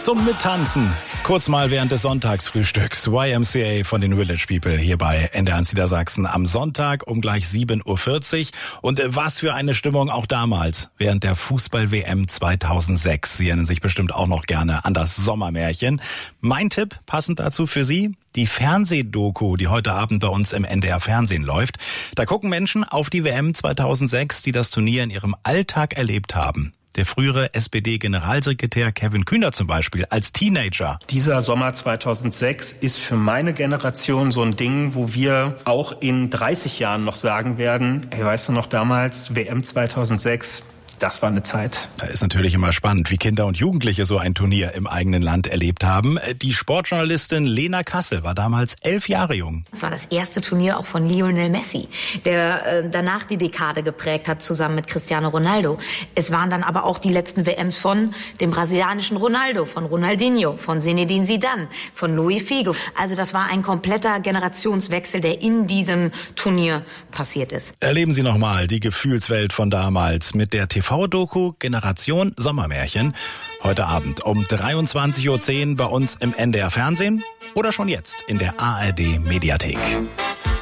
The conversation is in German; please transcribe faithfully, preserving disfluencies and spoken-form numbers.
Zum Mittanzen. Kurz mal während des Sonntagsfrühstücks. Y M C A von den Village People hier bei N D R eins Niedersachsen am Sonntag um gleich sieben Uhr vierzig. Und was für eine Stimmung auch damals während der Fußball-W M zweitausendsechs. Sie erinnern sich bestimmt auch noch gerne an das Sommermärchen. Mein Tipp passend dazu für Sie: die Fernsehdoku, die heute Abend bei uns im N D R Fernsehen läuft. Da gucken Menschen auf die W M zweitausendsechs, die das Turnier in ihrem Alltag erlebt haben. Der frühere S P D-Generalsekretär Kevin Kühnert zum Beispiel als Teenager. Dieser Sommer zweitausendsechs ist für meine Generation so ein Ding, wo wir auch in dreißig Jahren noch sagen werden, ey, weißt du noch damals, W M zweitausendsechs, das war eine Zeit. Da ist natürlich immer spannend, wie Kinder und Jugendliche so ein Turnier im eigenen Land erlebt haben. Die Sportjournalistin Lena Kassel war damals elf Jahre jung. Das war das erste Turnier auch von Lionel Messi, der äh, danach die Dekade geprägt hat, zusammen mit Cristiano Ronaldo. Es waren dann aber auch die letzten W Ms von dem brasilianischen Ronaldo, von Ronaldinho, von Zinedine Zidane, von Luis Figo. Also das war ein kompletter Generationswechsel, der in diesem Turnier passiert ist. Erleben Sie nochmal die Gefühlswelt von damals mit der T V-Doku Generation Sommermärchen. Heute Abend um dreiundzwanzig Uhr zehn bei uns im N D R Fernsehen oder schon jetzt in der A R D Mediathek.